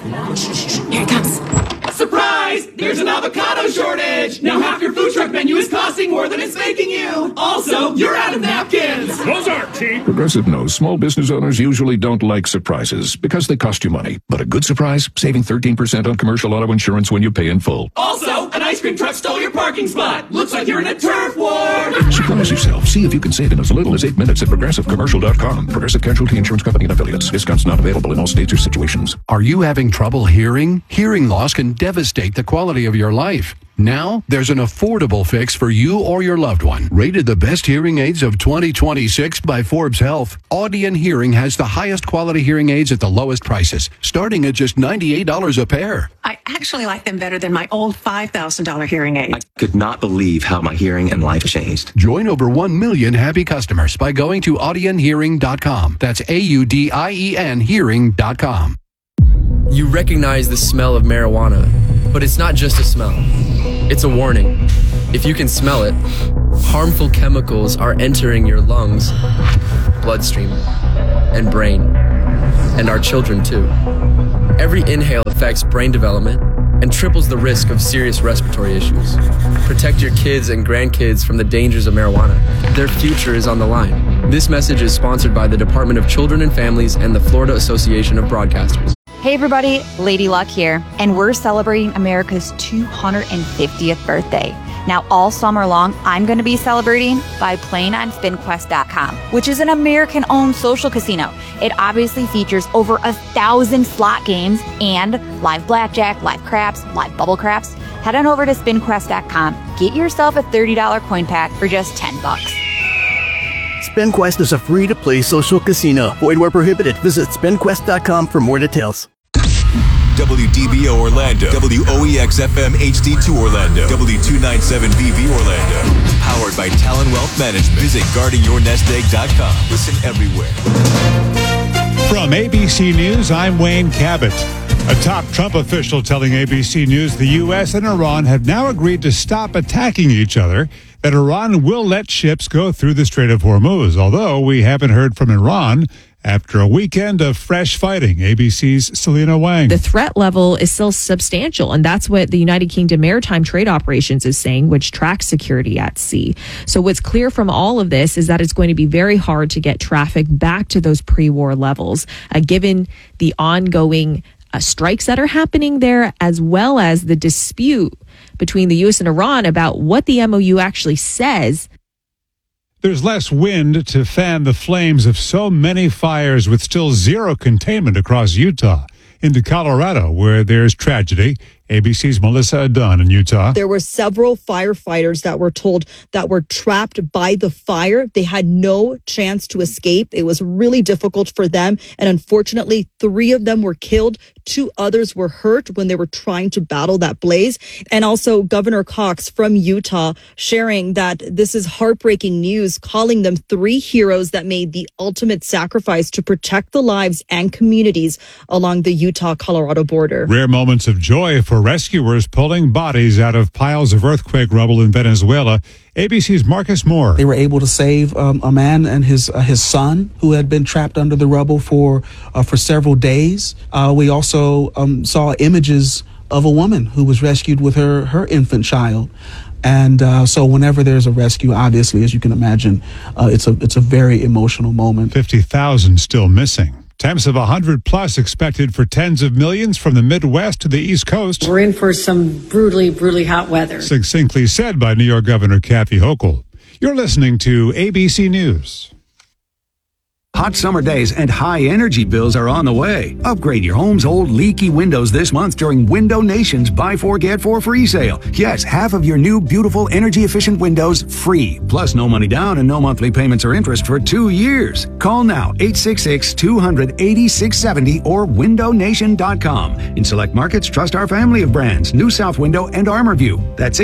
Here it comes. Surprise! There's an avocado shortage! Now half your food truck menu is costing more than it's making you! Also, you're out of napkins! Those aren't cheap! Progressive knows small business owners usually don't like surprises because they cost you money. But a good surprise? Saving 13% on commercial auto insurance when you pay in full. Also, an ice cream truck stole your parking spot! Looks like you're in a turf war! Surprise yourself. See if you can save in as little as 8 minutes at ProgressiveCommercial.com. Progressive Casualty Insurance Company and Affiliates. Discounts not available in all states or situations. Are you having trouble hearing? Hearing loss can devastate the quality of your life. Now, there's an affordable fix for you or your loved one. Rated the best hearing aids of 2026 by Forbes Health, Audion Hearing has the highest quality hearing aids at the lowest prices, starting at just $98 a pair. I actually like them better than my old $5,000 hearing aid. I could not believe how my hearing and life changed. Join over 1 million happy customers by going to audionhearing.com. That's AUDIEN hearing.com. You recognize the smell of marijuana, but it's not just a smell. It's a warning. If you can smell it, harmful chemicals are entering your lungs, bloodstream, and brain, and our children too. Every inhale affects brain development and triples the risk of serious respiratory issues. Protect your kids and grandkids from the dangers of marijuana. Their future is on the line. This message is sponsored by the Department of Children and Families and the Florida Association of Broadcasters. Hey everybody, Lady Luck here, and we're celebrating America's 250th birthday. Now all summer long, I'm going to be celebrating by playing on SpinQuest.com, which is an American-owned social casino. It obviously features over 1,000 slot games and live blackjack, live craps, live bubble craps. Head on over to SpinQuest.com, get yourself a $30 coin pack for just $10. SpinQuest is a free-to-play social casino. Void where prohibited. Visit SpinQuest.com for more details. WDBO Orlando, WOEX-FM HD2 Orlando, W297BV Orlando. Powered by Talon Wealth Management. Visit guardingyournestegg.com. Listen everywhere. From ABC News, I'm Wayne Cabot. A top Trump official telling ABC News the U.S. and Iran have now agreed to stop attacking each other, that Iran will let ships go through the Strait of Hormuz, although we haven't heard from Iran after a weekend of fresh fighting. ABC's Selena Wang. The threat level is still substantial, and that's what the United Kingdom Maritime Trade Operations is saying, which tracks security at sea. So what's clear from all of this is that it's going to be very hard to get traffic back to those pre-war levels, given the ongoing strikes that are happening there, as well as the dispute between the U.S. and Iran about what the MOU actually says. There's less wind to fan the flames of so many fires with still zero containment across Utah. Into Colorado, where there's tragedy. ABC's Melissa Dunn in Utah. There were several firefighters that were told that were trapped by the fire. They had no chance to escape. It was really difficult for them. And unfortunately, 3 of them were killed. 2 others were hurt when they were trying to battle that blaze. And also Governor Cox from Utah sharing that this is heartbreaking news, calling them 3 heroes that made the ultimate sacrifice to protect the lives and communities along the Utah-Colorado border. Rare moments of joy for rescuers pulling bodies out of piles of earthquake rubble in Venezuela. ABC's Marcus Moore. They were able to save a man and his son who had been trapped under the rubble for several days. We also saw images of a woman who was rescued with her infant child. And so whenever there's a rescue, obviously, as you can imagine, it's a very emotional moment. 50,000 still missing. Temps of 100 plus expected for tens of millions from the Midwest to the East Coast. We're in for some brutally, brutally hot weather. Succinctly said by New York Governor Kathy Hochul. You're listening to ABC News. Hot summer days and high energy bills are on the way. Upgrade your home's old leaky windows this month during Window Nation's Buy 4 Get 4 free sale. Yes, half of your new beautiful energy efficient windows free. Plus no money down and no monthly payments or interest for 2 years. Call now 866-200-8670 or windownation.com. In select markets, trust our family of brands, New South Window and ArmorView. That's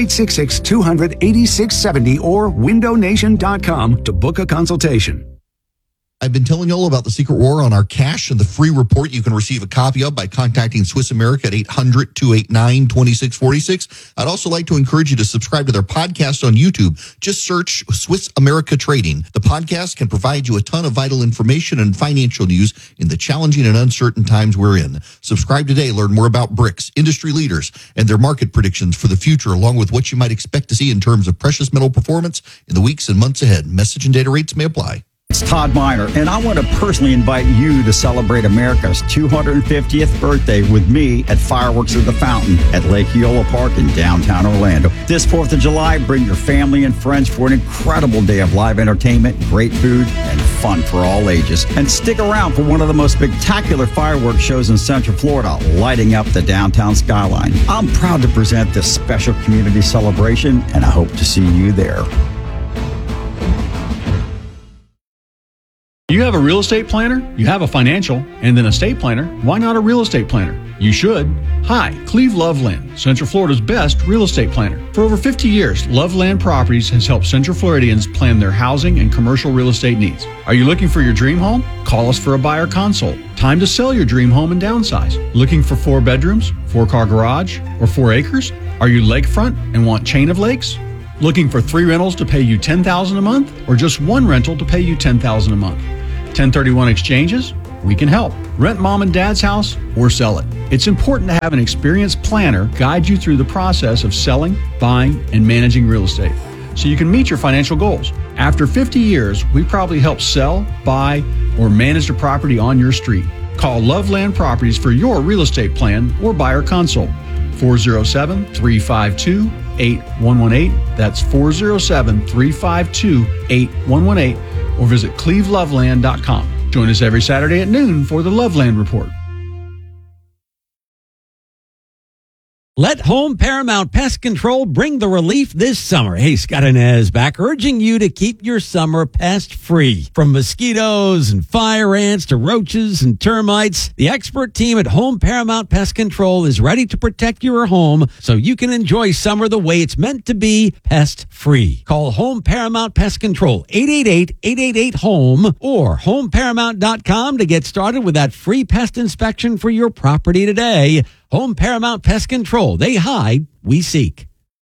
866-200-8670 or windownation.com to book a consultation. I've been telling you all about the secret war on our cash and the free report you can receive a copy of by contacting Swiss America at 800-289-2646. I'd also like to encourage you to subscribe to their podcast on YouTube. Just search Swiss America Trading. The podcast can provide you a ton of vital information and financial news in the challenging and uncertain times we're in. Subscribe today. Learn more about BRICS, industry leaders, and their market predictions for the future, along with what you might expect to see in terms of precious metal performance in the weeks and months ahead. Message and data rates may apply. It's Todd Miner, and I want to personally invite you to celebrate America's 250th birthday with me at Fireworks of the Fountain at Lake Eola Park in downtown Orlando. This 4th of July, bring your family and friends for an incredible day of live entertainment, great food, and fun for all ages. And stick around for one of the most spectacular fireworks shows in Central Florida, lighting up the downtown skyline. I'm proud to present this special community celebration, and I hope to see you there. You have a real estate planner, you have a financial, and then a estate planner. Why not a real estate planner? You should. Hi, Cleve Loveland, Central Florida's best real estate planner. For over 50 years, Loveland Properties has helped Central Floridians plan their housing and commercial real estate needs. Are you looking for your dream home? Call us for a buyer consult. Time to sell your dream home and downsize. Looking for 4 bedrooms, 4-car garage, or 4 acres? Are you lakefront and want chain of lakes? Looking for 3 rentals to pay you $10,000 a month, or just 1 rental to pay you $10,000 a month? 1031 exchanges? We can help. Rent mom and dad's house or sell it. It's important to have an experienced planner guide you through the process of selling, buying, and managing real estate so you can meet your financial goals. After 50 years, we probably help sell, buy, or manage the property on your street. Call Loveland Properties for your real estate plan or buyer consult. 407-352-8118. That's 407-352-8118. Or visit cleveloveland.com. Join us every Saturday at noon for the Loveland Report. Let Home Paramount Pest Control bring the relief this summer. Hey, Scott Inez back, urging you to keep your summer pest-free. From mosquitoes and fire ants to roaches and termites, the expert team at Home Paramount Pest Control is ready to protect your home so you can enjoy summer the way it's meant to be, pest-free. Call Home Paramount Pest Control, 888-888-HOME, or homeparamount.com to get started with that free pest inspection for your property today. Home Paramount Pest Control. They hide, we seek.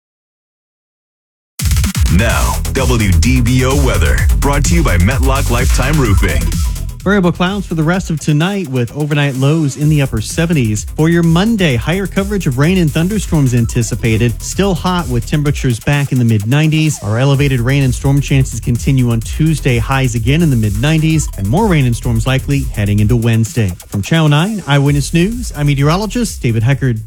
Now, WDBO weather, brought to you by Metlock Lifetime Roofing. Variable clouds for the rest of tonight with overnight lows in the upper 70s. For your Monday, higher coverage of rain and thunderstorms anticipated. Still hot with temperatures back in the mid-90s. Our elevated rain and storm chances continue on Tuesday, highs again in the mid-90s, and more rain and storms likely heading into Wednesday. From Channel 9 Eyewitness News, I'm meteorologist David Heckard.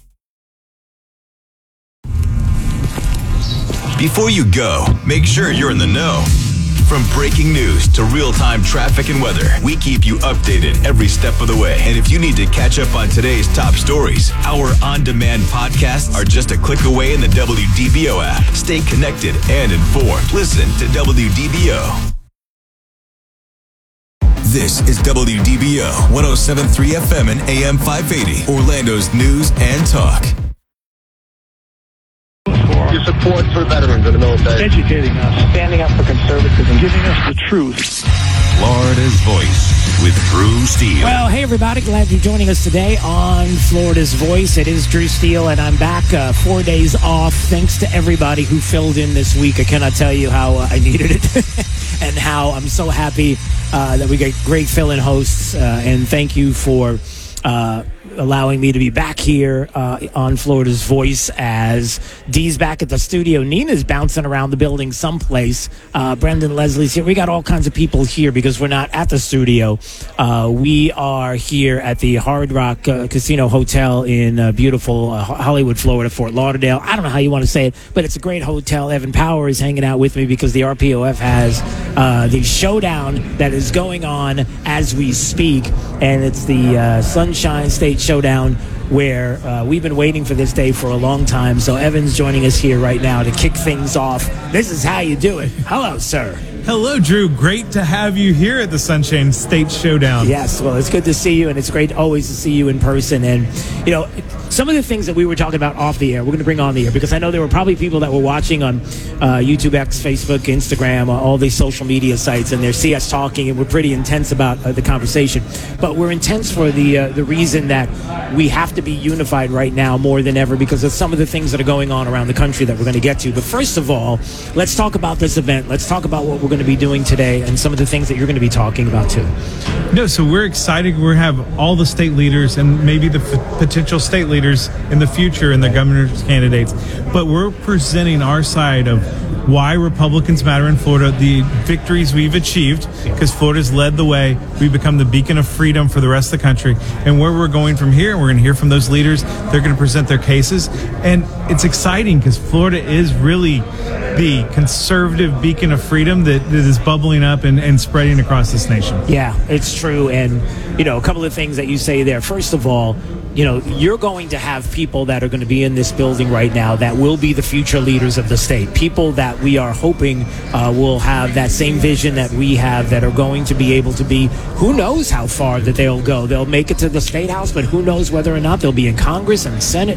Before you go, make sure you're in the know. From breaking news to real-time traffic and weather, we keep you updated every step of the way. And if you need to catch up on today's top stories, our on-demand podcasts are just a click away in the WDBO app. Stay connected and informed. Listen to WDBO. This is WDBO 107.3 FM and AM 580, Orlando's news and talk. Your support for veterans of the military. Educating us. Standing up for conservatism. Giving us the truth. Florida's Voice with Drew Steele. Well, hey, everybody. Glad you're joining us today on Florida's Voice. It is Drew Steele, and I'm back 4 days off. Thanks to everybody who filled in this week. I cannot tell you how I needed it and how I'm so happy that we get great fill-in hosts. And thank you for allowing me to be back here on Florida's Voice as Dee's back at the studio. Nina's bouncing around the building someplace. Brendan Leslie's here. We got all kinds of people here because we're not at the studio. We are here at the Hard Rock Casino Hotel in beautiful Hollywood, Florida, Fort Lauderdale. I don't know how you want to say it, but it's a great hotel. Evan Power is hanging out with me because the RPOF has the showdown that is going on as we speak, and it's the Sunshine State Showdown where we've been waiting for this day for a long time. So Evan's joining us here right now to kick things off. This is how you do it. Hello, sir. Hello, Drew. Great to have you here at the Sunshine State Showdown. Yes, well, it's good to see you, and it's great always to see you in person. And, you know, some of the things that we were talking about off the air, we're going to bring on the air, because I know there were probably people that were watching on YouTube, X, Facebook, Instagram, all these social media sites, and they see us talking, and we're pretty intense about the conversation. But we're intense for the reason that we have to be unified right now more than ever because of some of the things that are going on around the country that we're going to get to. But first of all, let's talk about this event. Let's talk about what we're going to be doing today and some of the things that you're going to be talking about too. No, so we're excited. We have all the state leaders and maybe the potential state leaders in the future and the governor's candidates. But we're presenting our side of why Republicans matter in Florida, the victories we've achieved, because Florida's led the way. We've become the beacon of freedom for the rest of the country. And where we're going from here, we're going to hear from those leaders. They're going to present their cases. And it's exciting because Florida is really the conservative beacon of freedom that is bubbling up and spreading across this nation. Yeah, it's true. And, you know, a couple of things that you say there. First of all, you know, you're going to have people that are going to be in this building right now that will be the future leaders of the state. People that we are hoping will have that same vision that we have, that are going to be able to be, who knows how far that they'll go. They'll make it to the State House, but who knows whether or not they'll be in Congress and Senate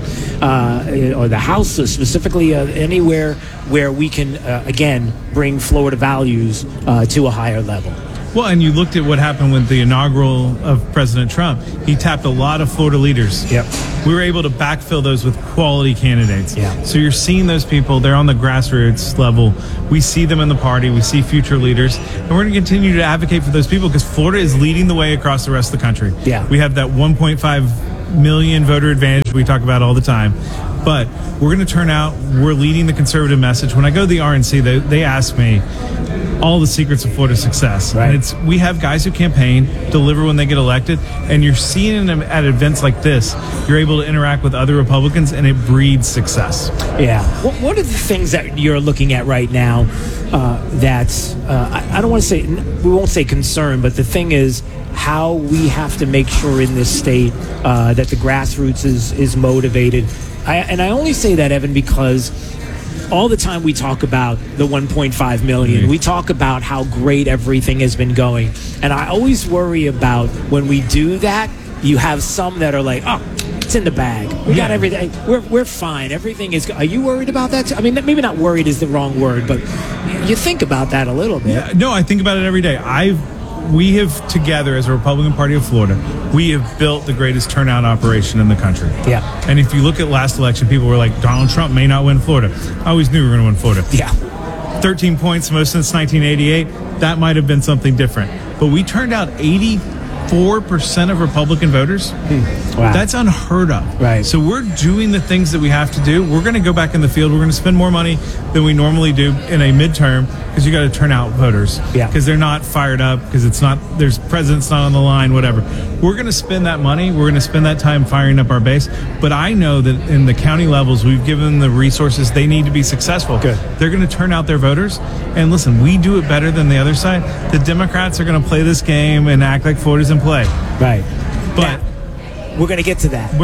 or the House, specifically anywhere where we can, again, bring Florida values to a higher level. Well, and you looked at what happened with the inaugural of President Trump. He tapped a lot of Florida leaders. Yep. We were able to backfill those with quality candidates. Yeah. So you're seeing those people. They're on the grassroots level. We see them in the party. We see future leaders. And we're going to continue to advocate for those people because Florida is leading the way across the rest of the country. Yeah. We have that 1.5 million voter advantage we talk about all the time. But we're going to turn out. We're leading the conservative message. When I go to the RNC, they ask me all the secrets of Florida's success. Right. And we have guys who campaign, deliver when they get elected, and you're seeing them at events like this. You're able to interact with other Republicans, and it breeds success. Yeah. What are the things that you're looking at right now that's, I don't want to say, we won't say concern, but the thing is how we have to make sure in this state that the grassroots is motivated. I only say that, Evan, because all the time we talk about the 1.5 million. Mm-hmm. We talk about how great everything has been going. And I always worry about when we do that, you have some that are like, oh, it's in the bag. We got everything. We're fine. Everything is. Are you worried about that? I mean, maybe not worried is the wrong word, but you think about that a little bit. Yeah, no, I think about it every day. We have together as a Republican Party of Florida, we have built the greatest turnout operation in the country. Yeah. And if you look at last election, people were like, Donald Trump may not win Florida. I always knew we were going to win Florida. Yeah. 13 points, most since 1988. That might have been something different. But we turned out 84% of Republican voters. Wow. That's unheard of. Right. So we're doing the things that we have to do. We're going to go back in the field. We're going to spend more money than we normally do in a midterm because you got to turn out voters. Yeah. Because they're not fired up, because it's not, there's president's not on the line, whatever. We're going to spend that money. We're going to spend that time firing up our base. But I know that in the county levels, we've given them the resources they need to be successful. Good. They're going to turn out their voters. And listen, we do it better than the other side. The Democrats are going to play this game and act like Florida's in play. Right. But we're going to get to that.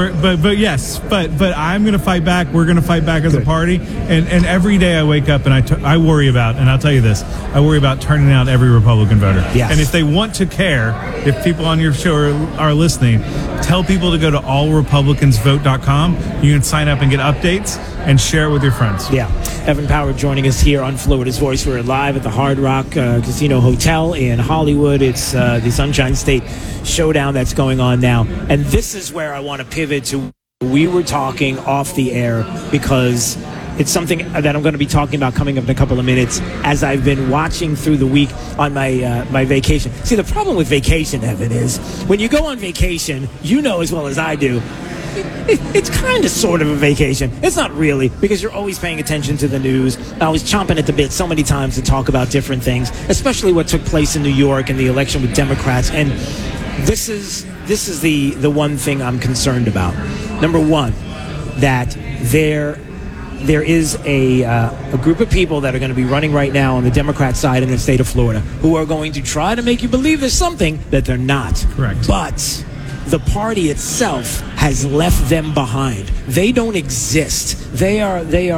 But I'm going to fight back. We're going to fight back as a party. And every day I wake up and I worry about, and I'll tell you this, I worry about turning out every Republican voter. Yes. And if they want to care, if people on your show are listening, tell people to go to allrepublicansvote.com. You can sign up and get updates and share it with your friends. Yeah. Evan Power joining us here on Florida's Voice. We're live at the Hard Rock Casino Hotel in Hollywood. It's the Sunshine State Showdown that's going on now. And this is where I want to pivot to. We were talking off the air because it's something that I'm going to be talking about coming up in a couple of minutes as I've been watching through the week on my vacation. See, the problem with vacation, Evan, is when you go on vacation, you know as well as I do, it's kind of sort of a vacation. It's not really, because you're always paying attention to the news. I was chomping at the bit so many times to talk about different things, especially what took place in New York and the election with Democrats. And this is the one thing I'm concerned about. Number one, that there is a group of people that are going to be running right now on the Democrat side in the state of Florida who are going to try to make you believe there's something that they're not. Correct. But the party itself has left them behind. They don't exist. They are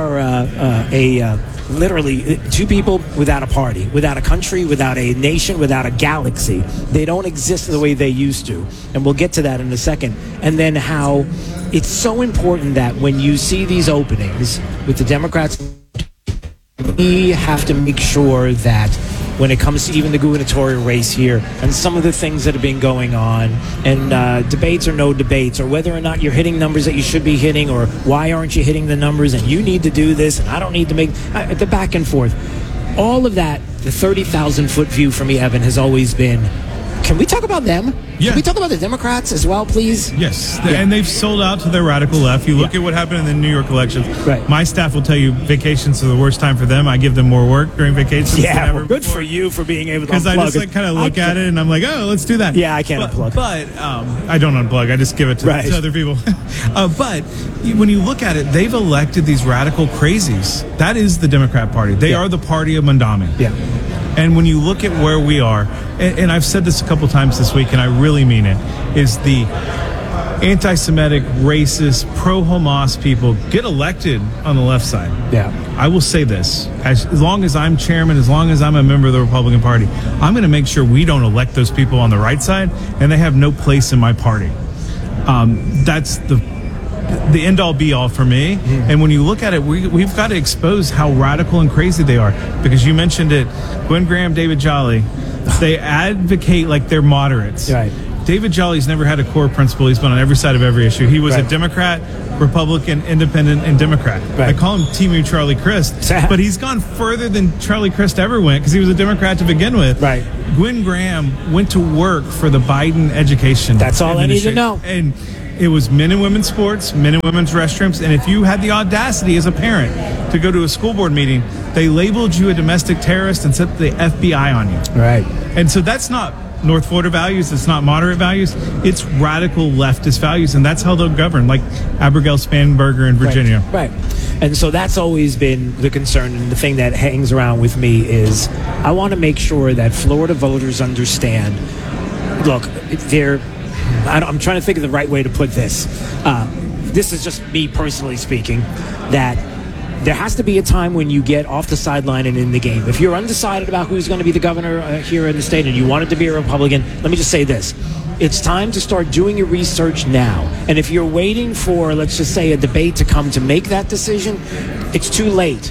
literally two people without a party, without a country, without a nation, without a galaxy. They don't exist the way they used to. And we'll get to that in a second. And then how it's so important that when you see these openings with the Democrats, we have to make sure that when it comes to even the gubernatorial race here and some of the things that have been going on and debates or no debates, or whether or not you're hitting numbers that you should be hitting, or why aren't you hitting the numbers and you need to do this and I don't need to make the back and forth. All of that, the 30,000 foot view for me, Evan, has always been, can we talk about them? Yeah. Can we talk about the Democrats as well, please? Yes, and they've sold out to their radical left. You look at what happened in the New York elections. Right. My staff will tell you vacations are the worst time for them. I give them more work during vacations. Yeah, well, good for you for being able to unplug. Because I just kind of look at it and I'm like, oh, let's do that. Yeah, I can't unplug. But I don't unplug. I just give it to other people. But when you look at it, they've elected these radical crazies. That is the Democrat Party. They are the party of Mondami. Yeah. And when you look at where we are, and I've said this a couple times this week, and I really mean it, is the anti-Semitic, racist, pro-Hamas people get elected on the left side. Yeah. I will say this, as long as I'm chairman, as long as I'm a member of the Republican Party, I'm going to make sure we don't elect those people on the right side, and they have no place in my party. That's the end all be all for me. And when you look at it, we've got to expose how radical and crazy they are, because you mentioned it, Gwen Graham, David Jolly, they advocate like they're moderates. Right. David Jolly's never had a core principle. He's been on every side of every issue. He was a Democrat, Republican, Independent, and Democrat. I call him Team Charlie Crist, but he's gone further than Charlie Crist ever went, because he was a Democrat to begin with. Right. Gwen Graham went to work for the Biden education. That's all I need to know. And it was men and women's sports, men and women's restrooms, and if you had the audacity as a parent to go to a school board meeting, they labeled you a domestic terrorist and set the FBI on you. Right. And so that's not North Florida values, it's not moderate values, it's radical leftist values, and that's how they'll govern, like Abigail Spanberger in Virginia. Right. And so that's always been the concern, and the thing that hangs around with me is I want to make sure that Florida voters understand, look, I'm trying to think of the right way to put this. This is just me personally speaking, that there has to be a time when you get off the sideline and in the game. If you're undecided about who's going to be the governor here in the state and you want it to be a Republican, let me just say this. It's time to start doing your research now. And if you're waiting for, let's just say, a debate to come to make that decision, it's too late.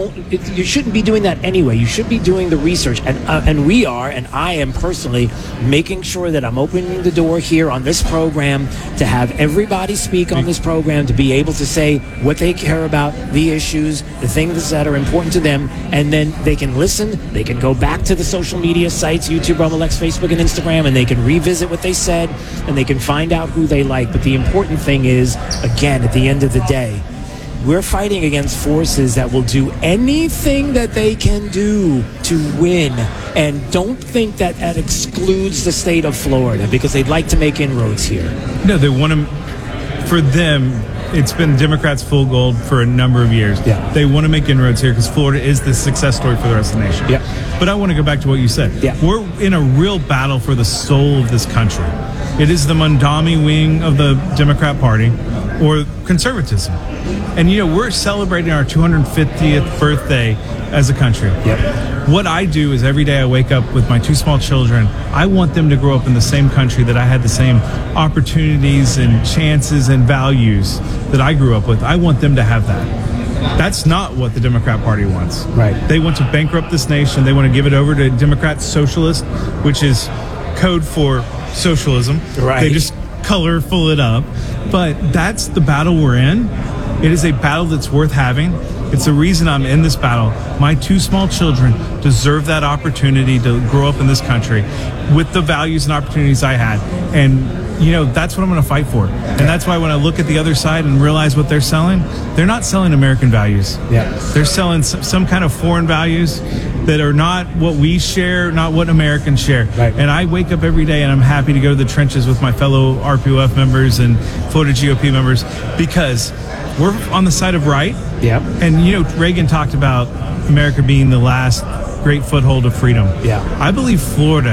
You shouldn't be doing that anyway. You should be doing the research, and we are, and I am personally making sure that I'm opening the door here on this program to have everybody speak on this program, to be able to say what they care about, the issues, the things that are important to them, and then they can listen. They can go back to the social media sites, YouTube, Rumble X, Facebook, and Instagram, and they can revisit what they said, and they can find out who they like. But the important thing is, again, at the end of the day, we're fighting against forces that will do anything that they can do to win. And don't think that that excludes the state of Florida, because they'd like to make inroads here. No, they want to, for them, it's been Democrats full gold for a number of years. Yeah. They want to make inroads here because Florida is the success story for the rest of the nation. Yeah. But I want to go back to what you said. Yeah. We're in a real battle for the soul of this country. It is the Mondami wing of the Democrat Party, or conservatism. And, we're celebrating our 250th birthday as a country. Yep. What I do is every day I wake up with my two small children. I want them to grow up in the same country that I had the same opportunities and chances and values that I grew up with. I want them to have that. That's not what the Democrat Party wants. Right. They want to bankrupt this nation. They want to give it over to Democrat socialist, which is code for socialism. Right. They just colorful it up. But that's the battle we're in. It is a battle that's worth having. It's the reason I'm in this battle. My two small children deserve that opportunity to grow up in this country with the values and opportunities I had. And, that's what I'm going to fight for. And that's why when I look at the other side and realize what they're not selling American values. Yeah. They're selling some kind of foreign values that are not what we share, not what Americans share. Right. And I wake up every day and I'm happy to go to the trenches with my fellow RPOF members and Florida GOP members, because we're on the side of right. Yeah. And, Reagan talked about America being the last great foothold of freedom. Yeah. I believe Florida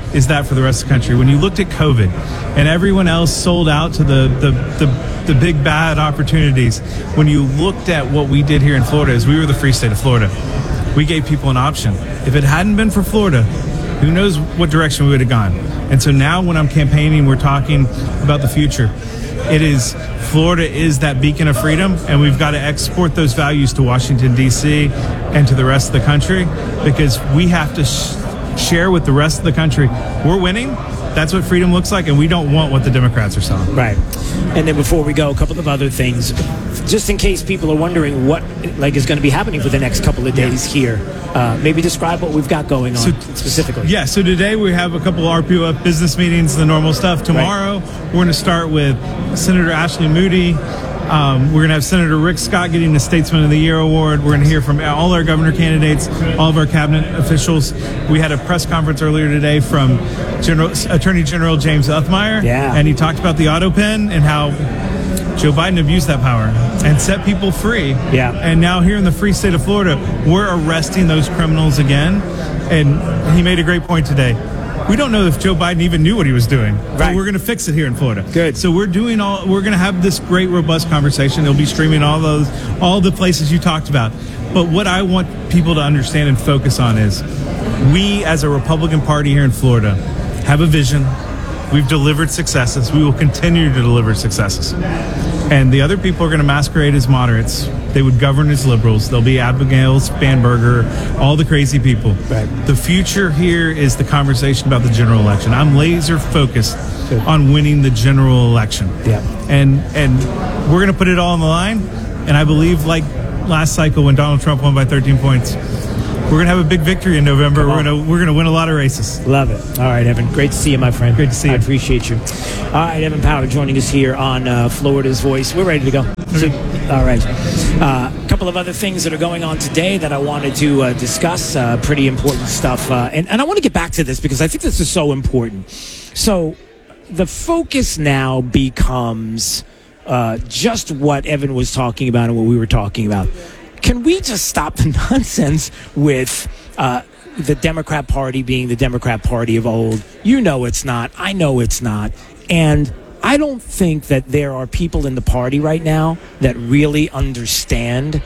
is that for the rest of the country. When you looked at COVID and everyone else sold out to the big bad opportunities, when you looked at what we did here in Florida, is we were the free state of Florida. We gave people an option. If it hadn't been for Florida, who knows what direction we would have gone. And so now when I'm campaigning, we're talking about the future. Florida is that beacon of freedom, and we've got to export those values to Washington, D.C. and to the rest of the country, because we have to share with the rest of the country. We're winning. That's what freedom looks like, and we don't want what the Democrats are selling. Right. And then before we go, a couple of other things. Just in case people are wondering what is going to be happening for the next couple of days here, maybe describe what we've got going on specifically. Yeah, so today we have a couple of RPOF business meetings, the normal stuff. Tomorrow we're going to start with Senator Ashley Moody. We're going to have Senator Rick Scott getting the Statesman of the Year award. We're going to hear from all our governor candidates, all of our cabinet officials. We had a press conference earlier today from Attorney General James Uthmeier, and he talked about the auto pen and how Joe Biden abused that power and set people free. Yeah. And now here in the free state of Florida, we're arresting those criminals again. And he made a great point today. We don't know if Joe Biden even knew what he was doing. But we're going to fix it here in Florida. Good. So we're going to have this great, robust conversation. It'll be streaming all the places you talked about. But what I want people to understand and focus on is we, as a Republican Party here in Florida, have a vision. We've delivered successes. We will continue to deliver successes. And the other people are going to masquerade as moderates. They would govern as liberals. They'll be Abigail Spanberger, all the crazy people. Right. The future here is the conversation about the general election. I'm laser focused on winning the general election. Yeah. And we're going to put it all on the line. And I believe, like last cycle when Donald Trump won by 13 points, we're going to have a big victory in November. We're going to win a lot of races. Love it. All right, Evan. Great to see you, my friend. Great to see you. I appreciate you. All right, Evan Power joining us here on Florida's Voice. We're ready to go. All right. A couple of other things that are going on today that I wanted to discuss. Pretty important stuff. And I want to get back to this because I think this is so important. So the focus now becomes just what Evan was talking about and what we were talking about. Can we just stop the nonsense with the Democrat Party being the Democrat Party of old? You know it's not. I know it's not. And I don't think that there are people in the party right now that really understand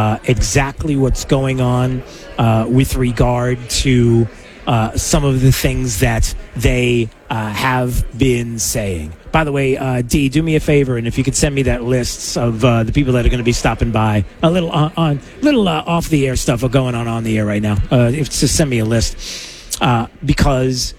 exactly what's going on with regard to some of the things that they have been saying. By the way, Dee, do me a favor, and if you could send me that list of the people that are going to be stopping by, a little off the air stuff going on the air right now. Just send me a list because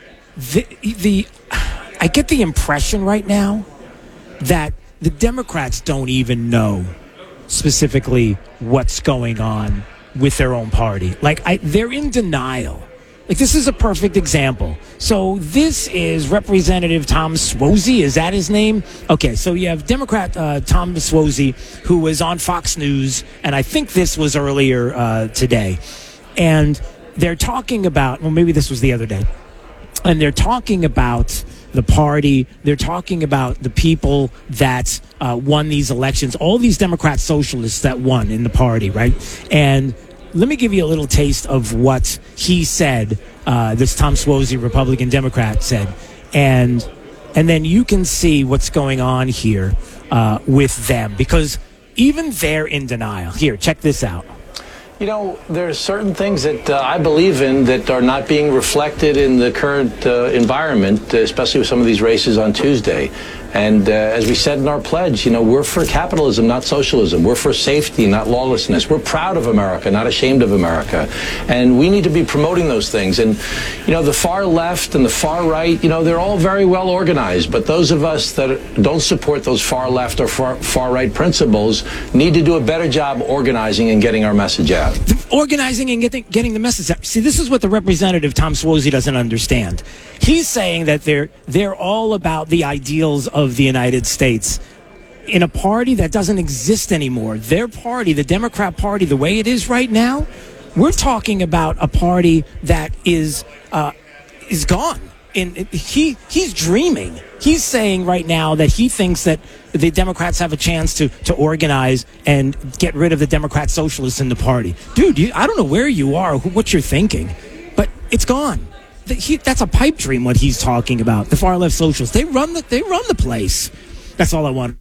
I get the impression right now that the Democrats don't even know specifically what's going on with their own party. They're in denial. This is a perfect example. So this is Representative Tom Suozzi. Is that his name? Okay, so you have Democrat Tom Suozzi, who was on Fox News, and I think this was earlier today. And they're talking about, well, maybe this was the other day, and they're talking about the party. They're talking about the people that won these elections, all these Democrat socialists that won in the party, right? And let me give you a little taste of what he said, this Tom Suozzi, Republican Democrat, said. And then you can see what's going on here with them, because even they're in denial. Here, check this out. You know, there are certain things that I believe in that are not being reflected in the current environment, especially with some of these races on Tuesday. And as we said in our pledge, you know, we're for capitalism, not socialism. We're for safety, not lawlessness. We're proud of America, not ashamed of America. And we need to be promoting those things. And, you know, the far left and the far right, you know, they're all very well organized. But those of us that don't support those far left or far right principles need to do a better job organizing and getting our message out. Organizing and getting the message out. See, this is what the Representative Tom Suozzi doesn't understand. He's saying that they're all about the ideals of the United States in a party that doesn't exist anymore. Their party, the Democrat Party, the way it is right now, we're talking about a party that is gone. And he's dreaming. He's saying right now that he thinks that the Democrats have a chance to organize and get rid of the Democrat socialists in the party. Dude, I don't know where you are, what you're thinking, but it's gone. that's a pipe dream. What he's talking about, the far left socialists, they run the place. That's all I want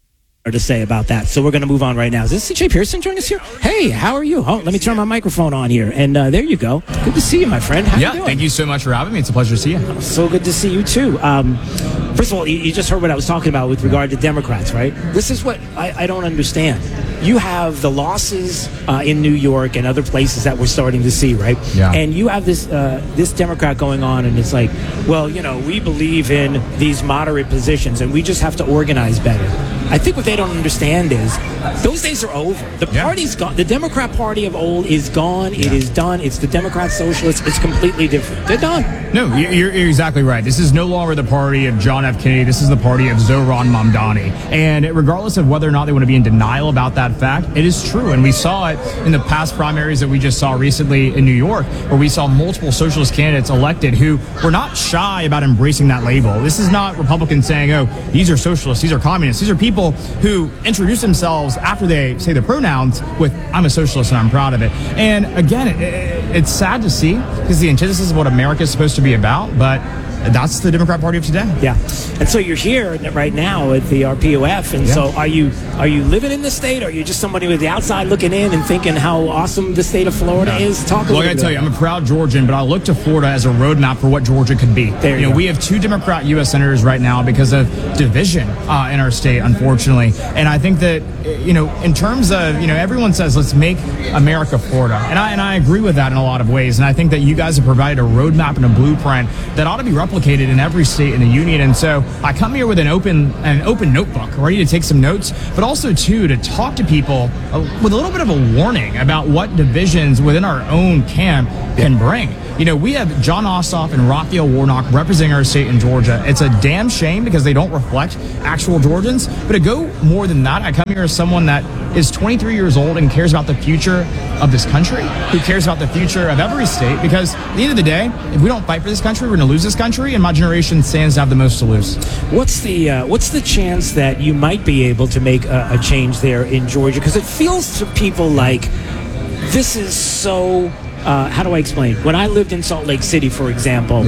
to say about that. So we're going to move on right now. Is this CJ Pearson joining us here? Hey, how are you? Oh, let me turn my microphone on here. And there you go. Good to see you, my friend. How you doing? Thank you so much for having me. It's a pleasure to see you. So good to see you, too. First of all, you just heard what I was talking about with regard to Democrats, right? This is what I don't understand. You have the losses in New York and other places that we're starting to see, right? Yeah. And you have this Democrat going on, and it's like, well, we believe in these moderate positions, and we just have to organize better. I think what they don't understand is those days are over. The party's gone. The Democrat Party of old is gone. It is done. It's the Democrat Socialists. It's completely different. They're done. No, you're exactly right. This is no longer the party of John F. Kennedy. This is the party of Zohran Mamdani. And regardless of whether or not they want to be in denial about that fact, it is true. And we saw it in the past primaries that we just saw recently in New York, where we saw multiple socialist candidates elected who were not shy about embracing that label. This is not Republicans saying, oh, these are socialists, these are communists. These are people who introduce themselves after they say their pronouns with, I'm a socialist and I'm proud of it. And again, it's sad to see because the antithesis of what America is supposed to be about, but that's the Democrat Party of today. Yeah. And so you're here right now at the RPOF. And so are you living in the state, or are you just somebody with the outside looking in and thinking how awesome the state of Florida is? Talk a little bit. I gotta tell you, I'm a proud Georgian, but I look to Florida as a roadmap for what Georgia could be. We have 2 Democrat U.S. senators right now because of division in our state, unfortunately. And I think that, in terms of, everyone says, let's make America Florida. And I agree with that in a lot of ways. And I think that you guys have provided a roadmap and a blueprint that ought to be replicated in every state in the union. And so I come here with an open notebook, ready to take some notes, but also too to talk to people with a little bit of a warning about what divisions within our own camp can bring. We have John Ossoff and Raphael Warnock representing our state in Georgia. It's a damn shame because they don't reflect actual Georgians. But to go more than that, I come here as someone that is 23 years old and cares about the future of this country, who cares about the future of every state, because at the end of the day, if we don't fight for this country, we're going to lose this country, and my generation stands to have the most to lose. What's the chance that you might be able to make a change there in Georgia? Because it feels to people like this is so... how do I explain? When I lived in Salt Lake City, for example,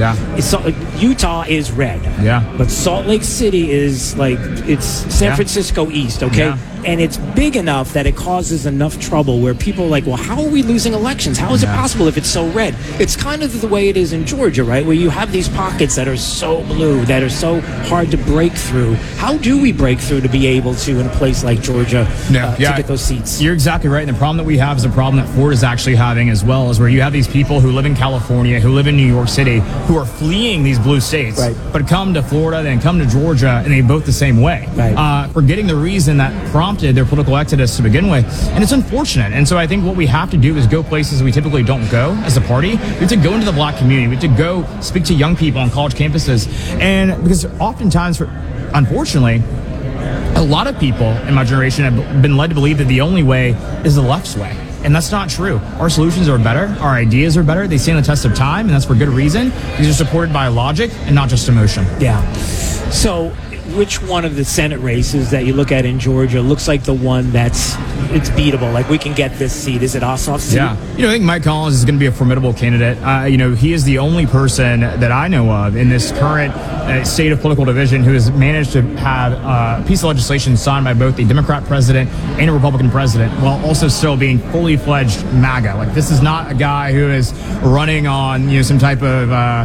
Utah is red. Yeah. But Salt Lake City is it's San Francisco East, okay? Yeah. And it's big enough that it causes enough trouble where people are like, well, how are we losing elections? How is it possible if it's so red? It's kind of the way it is in Georgia, right? Where you have these pockets that are so blue, that are so hard to break through. How do we break through to be able to, in a place like Georgia, to get those seats? You're exactly right. And the problem that we have is a problem that Florida is actually having as well, is where you have these people who live in California, who live in New York City, who are fleeing these blue states, but come to Florida, then come to Georgia, and they vote the same way, forgetting the reason that prompted their political exodus to begin with. And it's unfortunate. And so I think what we have to do is go places we typically don't go as a party. We have to go into the black community. We have to go speak to young people on college campuses. And because oftentimes, unfortunately, a lot of people in my generation have been led to believe that the only way is the left's way. And that's not true. Our solutions are better. Our ideas are better. They stand the test of time, and that's for good reason. These are supported by logic and not just emotion. Yeah. So which one of the Senate races that you look at in Georgia looks like the one it's beatable? Like, we can get this seat. Is it Ossoff's seat? Yeah. I think Mike Collins is going to be a formidable candidate. He is the only person that I know of in this current state of political division who has managed to have a piece of legislation signed by both the Democrat president and a Republican president, while also still being fully fledged MAGA. Like, this is not a guy who is running on, some type of,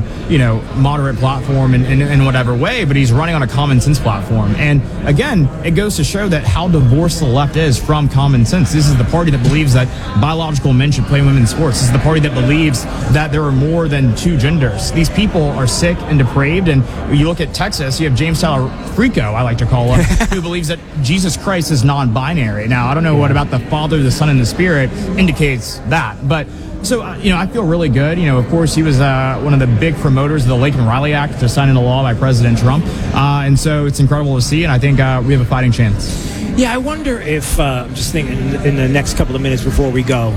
moderate platform in whatever way, but he's running on a common sense platform. And again, it goes to show that how divorced the left is from common sense. This is the party that believes that biological men should play women's sports. This is the party that believes that there are more than 2 genders. These people are sick and depraved. And you look at Texas, you have James Tyler Frico, I like to call him, who believes that Jesus Christ is non-binary. Now, I don't know what about the Father, the Son, and the Spirit indicates that, but so, I feel really good. Of course, he was one of the big promoters of the Laken Riley Act to sign into law by President Trump. And so it's incredible to see, and I think we have a fighting chance. Yeah, I wonder if, I'm just thinking in the next couple of minutes before we go.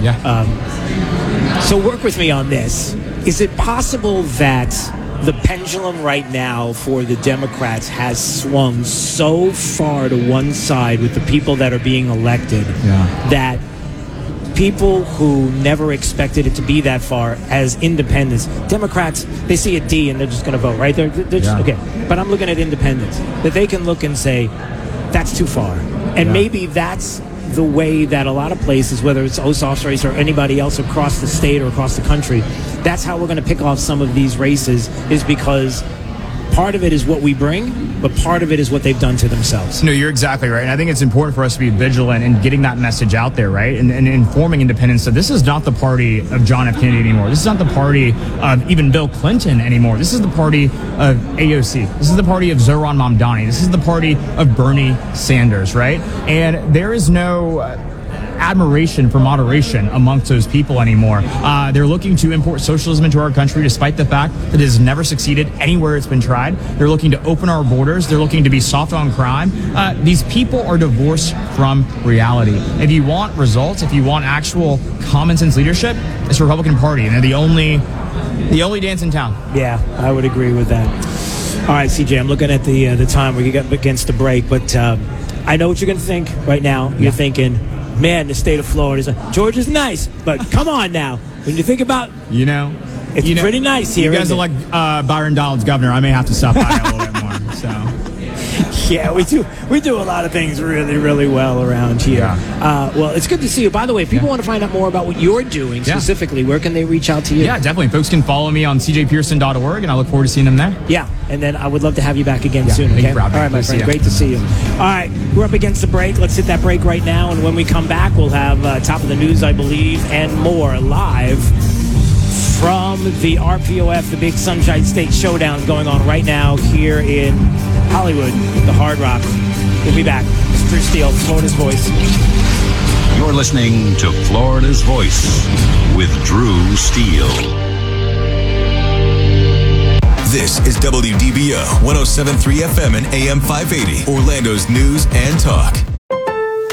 Yeah. So work with me on this. Is it possible that the pendulum right now for the Democrats has swung so far to one side with the people that are being elected that people who never expected it to be that far as independents. Democrats, they see a D and they're just going to vote, right? They're just, okay. But I'm looking at independents, that they can look and say, that's too far. And maybe that's the way that a lot of places, whether it's Ossoff's race or anybody else across the state or across the country, that's how we're going to pick off some of these races, is because part of it is what we bring, but part of it is what they've done to themselves. No, you're exactly right. And I think it's important for us to be vigilant in getting that message out there, right? And informing independents that this is not the party of John F. Kennedy anymore. This is not the party of even Bill Clinton anymore. This is the party of AOC. This is the party of Zohran Mamdani. This is the party of Bernie Sanders, right? And there is no admiration for moderation amongst those people anymore. They're looking to import socialism into our country despite the fact that it has never succeeded anywhere it's been tried. They're looking to open our borders. They're looking to be soft on crime. These people are divorced from reality. If you want results, if you want actual common sense leadership, it's the Republican Party, and they're the only dance in town. Yeah, I would agree with that. All right, CJ, I'm looking at the time where you get against the break, but I know what you're going to think right now. You're thinking, man, the state of Florida, Georgia's nice, but come on now. When you think about, it's pretty nice here. You guys are like Byron Donald's governor. I may have to stop by a little bit more. So, yeah, we do a lot of things really, really well around here. Yeah. Well, it's good to see you. By the way, if people want to find out more about what you're doing specifically, where can they reach out to you? Yeah, definitely. Folks can follow me on cjpearson.org, and I look forward to seeing them there. Yeah, and then I would love to have you back again soon. Thank Okay? you for having me. All right, my friend. Great to see you. All right, we're up against the break. Let's hit that break right now, and when we come back, we'll have top of the news, I believe, and more live from the RPOF, the Big Sunshine State Showdown, going on right now here in Hollywood, the Hard Rock. We'll be back. It's Drew Steele, Florida's Voice. You're listening to Florida's Voice with Drew Steele. This is WDBO 107.3 FM and AM 580, Orlando's news and talk.